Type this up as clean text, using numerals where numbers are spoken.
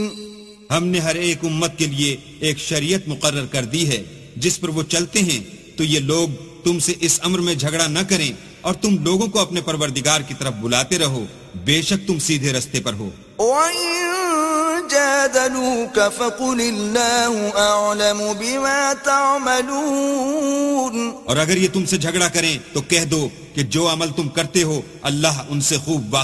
हमने हर एक उम्मत के लिए एक शरीयत मुकर्रर कर दी है जिस पर वो चलते हैं, तो ये लोग तुमसे इस अम्र में झगड़ा न करें और तुम लोगों को अपने परवरदिगार की तरफ बुलाते रहो, बेशक तुम सीधे रास्ते पर हो। और अगर ये तुमसे झगड़ा करें तो कह दो कि जो अमल तुम करते हो अल्लाह उनसे खूब